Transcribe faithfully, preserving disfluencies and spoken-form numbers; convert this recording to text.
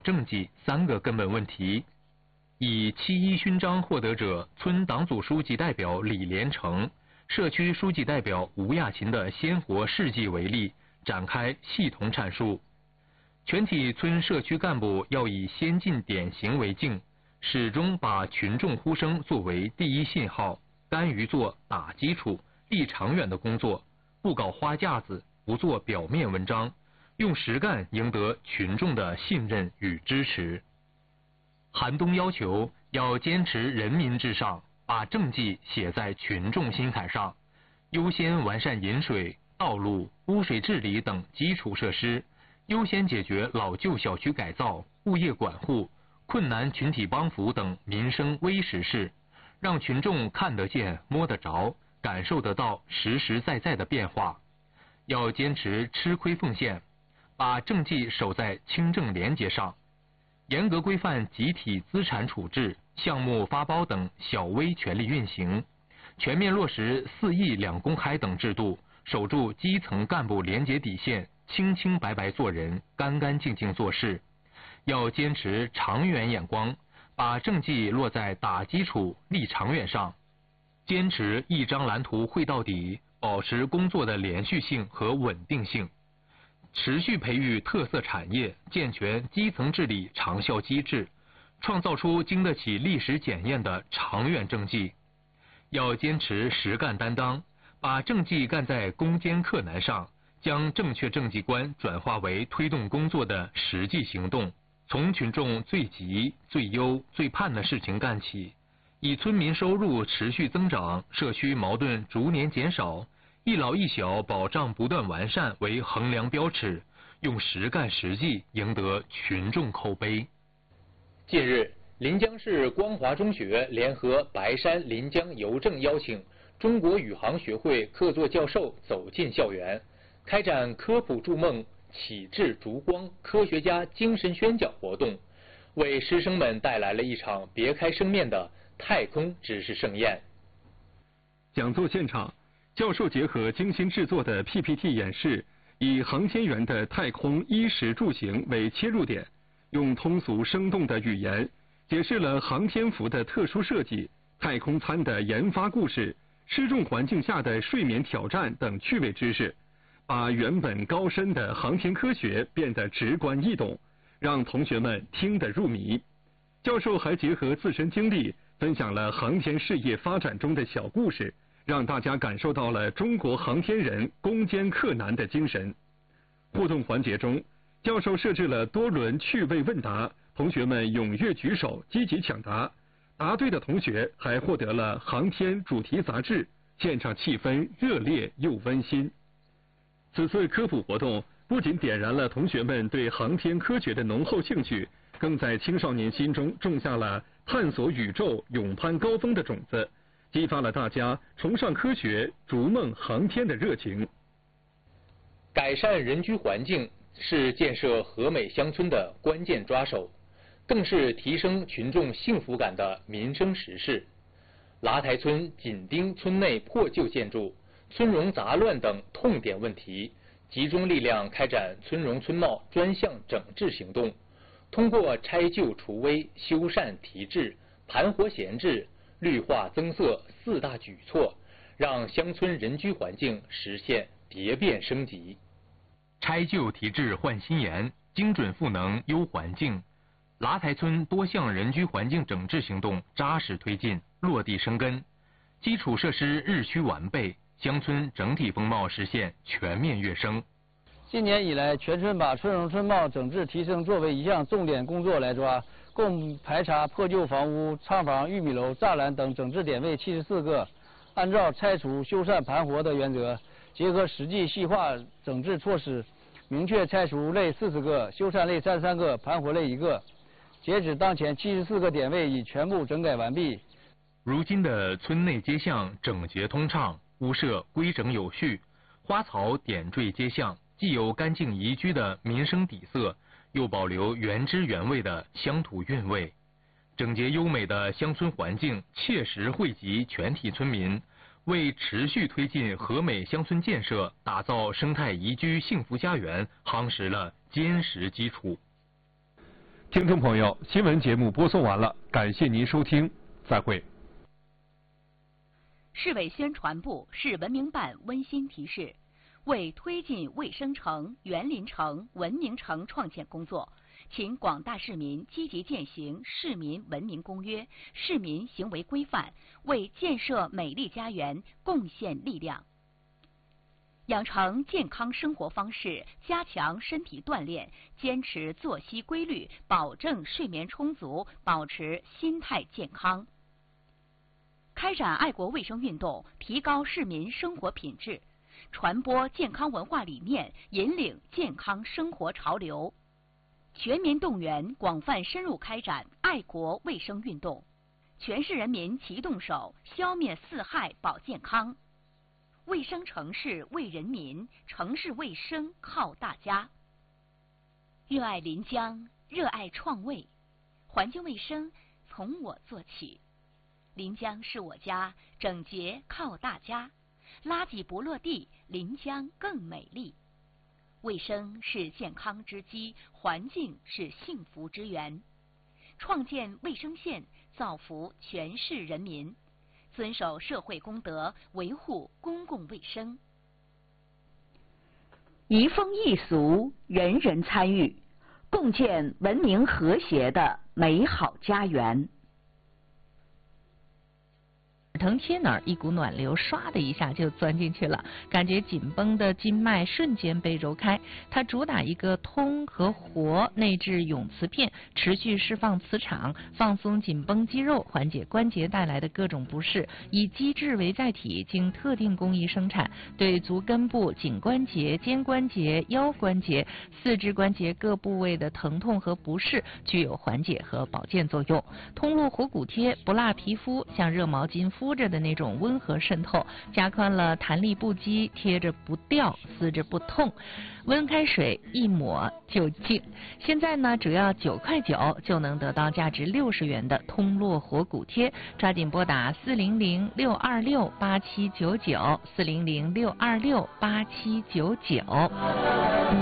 政绩三个根本问题。以七一勋章获得者村党组书记代表李连成、社区书记代表吴亚琴的鲜活事迹为例，展开系统阐述。全体村社区干部要以先进典型为镜，始终把群众呼声作为第一信号，甘于做打基础、立长远的工作，不搞花架子，不做表面文章，用实干赢得群众的信任与支持。韩东要求要坚持人民至上，把政绩写在群众心坎上，优先完善饮水、道路、污水治理等基础设施，优先解决老旧小区改造、物业管护、困难群体帮扶等民生微实事，让群众看得见、摸得着、感受得到实实在在的变化。要坚持吃亏奉献，把政绩守在清正廉洁上，严格规范集体资产处置、项目发包等小微权力运行，全面落实四义两公开等制度，守住基层干部廉洁底线，清清白白做人，干干净净做事。要坚持长远眼光，把政绩落在打基础、立长远上，坚持一张蓝图绘到底，保持工作的连续性和稳定性。持续培育特色产业，健全基层治理长效机制，创造出经得起历史检验的长远政绩。要坚持实干担当，把政绩干在攻坚克难上，将正确政绩观转化为推动工作的实际行动，从群众最急、最忧、最盼的事情干起，以村民收入持续增长、社区矛盾逐年减少、一老一小保障不断完善为衡量标尺，用实干实际赢得群众口碑。近日，临江市光华中学联合白山临江邮政邀请中国宇航学会客座教授走进校园，开展科普筑梦、启智烛光科学家精神宣讲活动，为师生们带来了一场别开生面的太空知识盛宴。 讲座现场，教授结合精心制作的 P P T 演示，以航天员的太空衣食住行为切入点，用通俗生动的语言解释了航天服的特殊设计、太空餐的研发故事、失重环境下的睡眠挑战等趣味知识，把原本高深的航天科学变得直观易懂，让同学们听得入迷。教授还结合自身经历，分享了航天事业发展中的小故事，让大家感受到了中国航天人攻坚克难的精神。互动环节中，教授设置了多轮趣味问答，同学们踊跃举手，积极抢答。答对的同学还获得了航天主题杂志，现场气氛热烈又温馨。此次科普活动不仅点燃了同学们对航天科学的浓厚兴趣，更在青少年心中种下了探索宇宙、勇攀高峰的种子，激发了大家崇尚科学、逐梦航天的热情。 改善人居环境是建设和美乡村的关键抓手，更是提升群众幸福感的民生实事。拉台村紧盯村内破旧建筑、村容杂乱等痛点问题，集中力量开展村容村貌专项整治行动，通过拆旧除危、修缮提质、盘活闲置、绿化增色四大举措，让乡村人居环境实现蝶变升级。拆旧提质换新颜，精准赋能优环境。拉台村多项人居环境整治行动扎实推进，落地生根，基础设施日趋完备，乡村整体风貌实现全面跃升。 今年以来，全村把村容村貌整治提升作为一项重点工作来抓，共排查破旧房屋、厂房、玉米楼、栅栏等整治点位七十四个，按照拆除、修缮、盘活的原则，结合实际细化整治措施，明确拆除类四十个、修缮类三十三个、盘活类一个。截止当前，七十四个点位已全部整改完毕。 如今的村内街巷整洁通畅，屋舍规整有序，花草点缀街巷，既有干净宜居的民生底色，又保留原汁原味的乡土韵味。整洁优美的乡村环境切实惠及全体村民，为持续推进和美乡村建设、打造生态宜居幸福家园夯实了坚实基础。 听众朋友，新闻节目播送完了，感谢您收听，再会。 市委宣传部、市文明办温馨提示：为推进卫生城、园林城、文明城创建工作，请广大市民积极践行《市民文明公约》、市民行为规范，为建设美丽家园贡献力量。养成健康生活方式，加强身体锻炼，坚持作息规律，保证睡眠充足，保持心态健康。开展爱国卫生运动，提高市民生活品质，传播健康文化理念，引领健康生活潮流。全民动员，广泛深入开展爱国卫生运动，全市人民齐动手，消灭四害保健康。卫生城市为人民，城市卫生靠大家。热爱临江，热爱创卫，环境卫生从我做起。临江是我家，整洁靠大家。垃圾不落地，临江更美丽。卫生是健康之基，环境是幸福之源。创建卫生县，造福全市人民。遵守社会公德，维护公共卫生。 移风易俗，人人参与，共建文明和谐的美好家园。 疼贴哪儿，一股暖流唰的一下就钻进去了，感觉紧绷的筋脉瞬间被揉开。它主打一个通和活，内置永磁片，持续释放磁场，放松紧绷肌肉，缓解关节带来的各种不适。以机制为载体，经特定工艺生产，对足根部、颈关节、肩关节、腰关节、四肢关节各部位的疼痛和不适具有缓解和保健作用。通络活骨贴不辣皮肤，像热毛巾敷着的那种温和渗透，加宽了弹力不羁，贴着不掉，撕着不痛。温开水一抹就净。现在呢，只要九块九就能得到价值六十元的通络活骨贴，抓紧拨打四零零六二六八七九九四零零六二六八七九九。